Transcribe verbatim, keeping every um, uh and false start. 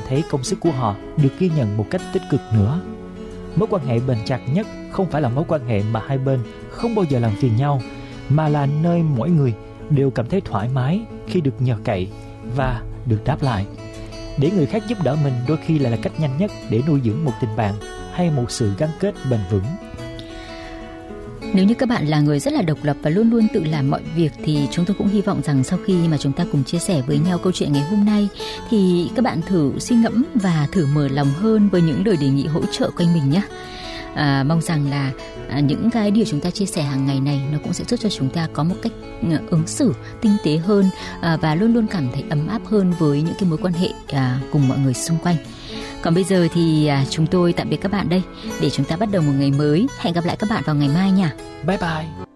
thấy công sức của họ được ghi nhận một cách tích cực nữa. Mối quan hệ bền chặt nhất không phải là mối quan hệ mà hai bên không bao giờ làm phiền nhau, mà là nơi mỗi người đều cảm thấy thoải mái khi được nhờ cậy và được đáp lại. Để người khác giúp đỡ mình đôi khi lại là cách nhanh nhất để nuôi dưỡng một tình bạn hay một sự gắn kết bền vững. Nếu như các bạn là người rất là độc lập và luôn luôn tự làm mọi việc, thì chúng tôi cũng hy vọng rằng sau khi mà chúng ta cùng chia sẻ với nhau câu chuyện ngày hôm nay, thì các bạn thử suy ngẫm và thử mở lòng hơn với những lời đề nghị hỗ trợ quanh mình nhé. À, mong rằng là à, những cái điều chúng ta chia sẻ hàng ngày này nó cũng sẽ giúp cho chúng ta có một cách à, ứng xử tinh tế hơn à, và luôn luôn cảm thấy ấm áp hơn với những cái mối quan hệ à, cùng mọi người xung quanh. Còn bây giờ thì à, chúng tôi tạm biệt các bạn đây để chúng ta bắt đầu một ngày mới. Hẹn gặp lại các bạn vào ngày mai nha. Bye bye.